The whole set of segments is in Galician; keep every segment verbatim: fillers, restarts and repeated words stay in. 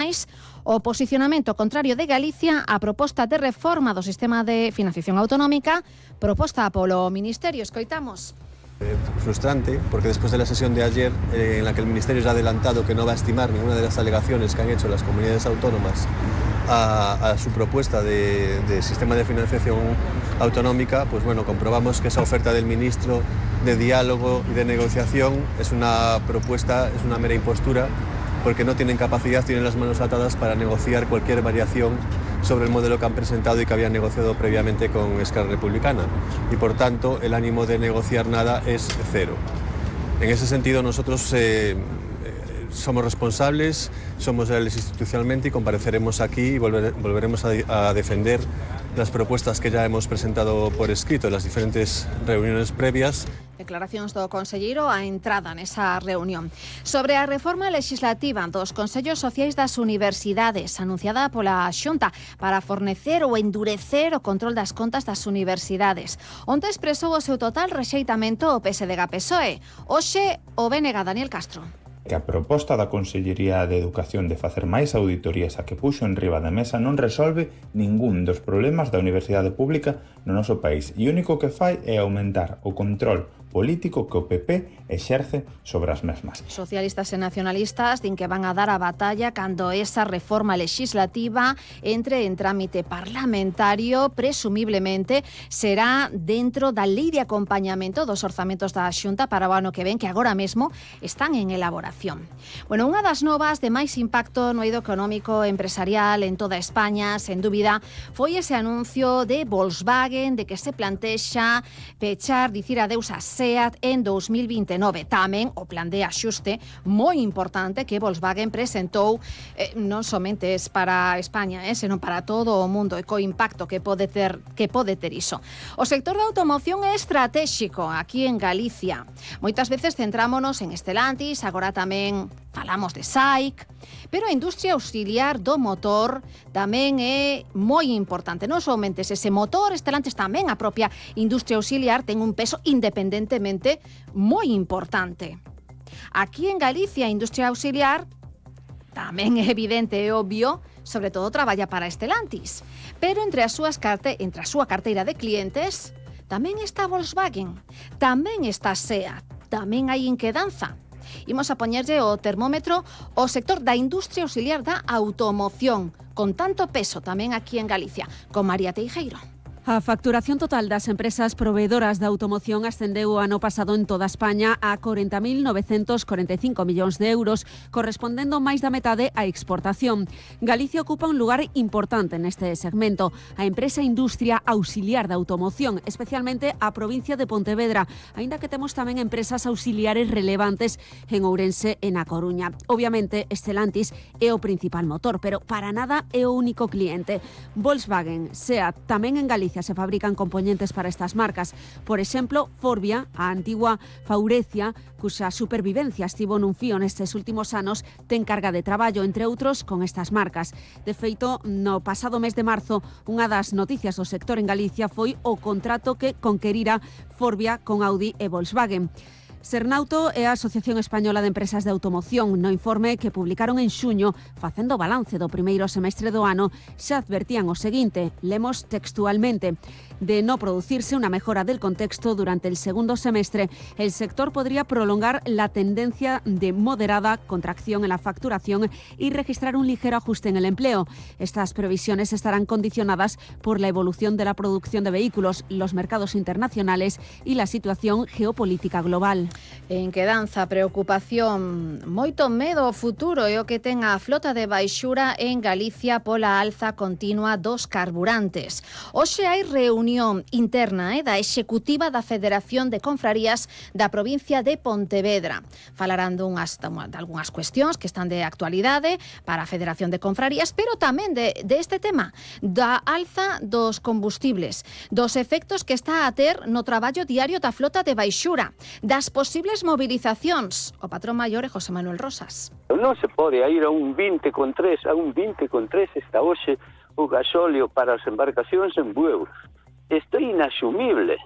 máis o posicionamento contrario de Galicia á proposta de reforma do sistema de financiación autonómica proposta polo Ministerio. Escoitamos. Eh, frustrante, porque después de la sesión de ayer, eh, en la que el Ministerio ya ha adelantado que no va a estimar ninguna de las alegaciones que han hecho las comunidades autónomas a, a su propuesta de, de sistema de financiación autonómica, pues bueno, comprobamos que esa oferta del ministro de diálogo y de negociación es una propuesta, es una mera impostura, porque no tienen capacidad, tienen las manos atadas para negociar cualquier variación sobre el modelo que han presentado y que habían negociado previamente con Esquerra Republicana. Y por tanto, el ánimo de negociar nada es cero. En ese sentido, nosotros eh, somos responsables, somos leales institucionalmente y compareceremos aquí y volver, volveremos a, a defender las propuestas que ya hemos presentado por escrito en las diferentes reuniones previas. Declaracións do conselleiro á entrada nesa reunión. Sobre a reforma legislativa dos Consellos Sociais das Universidades anunciada pola Xunta para fornecer ou endurecer o control das contas das universidades. Onte expresou o seu total rexeitamento o P S D G P S O E. Hoxe o B N G Daniel Castro. Que a proposta da Consellería de Educación de facer máis auditorías a que puxo en riba da mesa non resolve ningún dos problemas da universidade pública no noso país e o único que fai é aumentar o control político que o P P exerce sobre as mesmas. Socialistas e nacionalistas din que van a dar a batalla cando esa reforma legislativa entre en trámite parlamentario, presumiblemente será dentro da lei de acompañamento dos orzamentos da Xunta para o ano que ven, que agora mesmo están en elaboración. Bueno, unha das novas de máis impacto no eido económico empresarial en toda España, sen dúbida, foi ese anuncio de Volkswagen de que se plantexa pechar, dicir adeus a SEAT en dos mil veintinueve. Tamén o plan de axuste moi importante que Volkswagen presentou eh, non somente es para España, eh, senón para todo o mundo e co impacto que pode ter que pode ter iso. O sector da automoción é estratégico aquí en Galicia. Moitas veces centrámonos en Stellantis, agora tamén falamos de S A I C, pero a industria auxiliar do motor tamén é moi importante. Non somente ese motor, Stellantis tamén a propia industria auxiliar ten un peso independentemente moi importante. Aquí en Galicia, a industria auxiliar tamén é evidente e obvio, sobre todo traballa para Stellantis, pero entre as súas carte entre a súa carteira de clientes tamén está Volkswagen, tamén está SEAT, tamén hai inquedanza. Imos a poñerlle o termómetro ao sector da industria auxiliar da automoción, con tanto peso tamén aquí en Galicia, con María Teijeiro. A facturación total das empresas proveedoras de automoción ascendeu o ano pasado en toda España a corenta mil novecentos corenta e cinco millóns de euros, correspondendo máis da metade á exportación. Galicia ocupa un lugar importante neste segmento. A empresa Industria Auxiliar de Automoción, especialmente a provincia de Pontevedra, aínda que temos tamén empresas auxiliares relevantes en Ourense e na Coruña. Obviamente, Stellantis é o principal motor, pero para nada é o único cliente. Volkswagen, SEAT, tamén en Galicia se fabrican componentes para estas marcas. Por exemplo, Forvia, a antigua Faurecia, cuxa supervivencia estivo nun fío nestes últimos anos, ten carga de traballo, entre outros, con estas marcas. De feito, no pasado mes de marzo, unha das noticias do sector en Galicia foi o contrato que conquerira Forvia con Audi e Volkswagen. Sernauto é a Asociación Española de Empresas de Automoción. No informe que publicaron en xuño, facendo balance do primeiro semestre do ano, xa advertían o seguinte, lemos textualmente: de no producirse una mejora del contexto durante el segundo semestre, el sector podría prolongar la tendencia de moderada contracción en la facturación y registrar un ligero ajuste en el empleo. Estas previsiones estarán condicionadas por la evolución de la producción de vehículos, los mercados internacionales y la situación geopolítica global. En quedanza, preocupación, moito medo ao futuro é o que ten a flota de baixura en Galicia pola alza continua dos carburantes. Hoxe hai reunión interna eh, da executiva da Federación de Confrarías da provincia de Pontevedra. Falarán dunhas, de algunhas cuestións que están de actualidade para a Federación de Confrarías, pero tamén de, de este tema, da alza dos combustibles, dos efectos que está a ter no traballo diario da flota de baixura, das posibles movilizacións. O patrón maior é José Manuel Rosas. Non se pode ir a un vinte con tres, a un vinte con tres está hoxe o gasóleo para as embarcacións en euros. Isto é inasumible.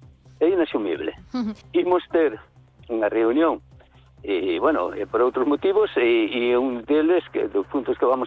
É inasumible. Imos ter unha reunión e, bueno, por outros motivos, e, e un deles, que dos puntos que vamos